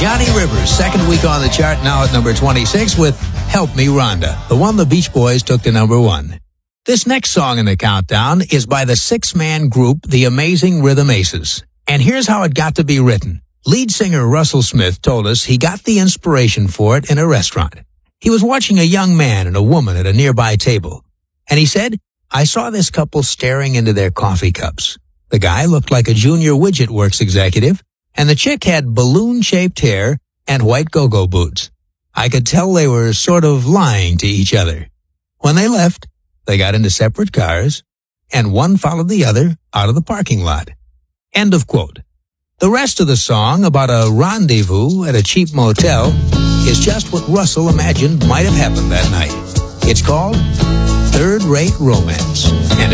Johnny Rivers, second week on the chart, now at number 26 with Help Me Rhonda, the one the Beach Boys took to number 1. This next song in the countdown is by the six-man group The Amazing Rhythm Aces. And here's how it got to be written. Lead singer Russell Smith told us he got the inspiration for it in a restaurant. He was watching a young man and a woman at a nearby table. And he said, "I saw this couple staring into their coffee cups. The guy looked like a Junior Widget Works executive, and the chick had balloon-shaped hair and white go-go boots. I could tell they were sort of lying to each other. When they left, they got into separate cars, and one followed the other out of the parking lot." End of quote. The rest of the song, about a rendezvous at a cheap motel, is just what Russell imagined might have happened that night. It's called Third Rate Romance, and